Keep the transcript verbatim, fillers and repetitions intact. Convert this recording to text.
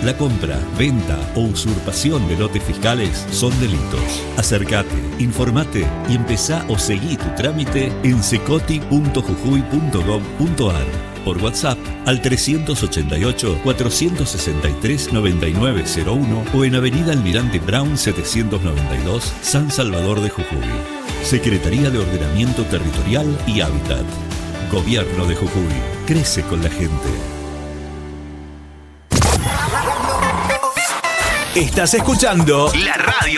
La compra, venta o usurpación de lotes fiscales son delitos. Acércate, informate y empezá o seguí tu trámite en secoti punto jujuy punto gob punto ar. Por WhatsApp al trescientos ochenta y ocho, cuatrocientos sesenta y tres, noventa y nueve cero uno o en Avenida Almirante Brown setecientos noventa y dos, San Salvador de Jujuy. Secretaría de Ordenamiento Territorial y Hábitat. Gobierno de Jujuy. Crece con la gente. Estás escuchando la radio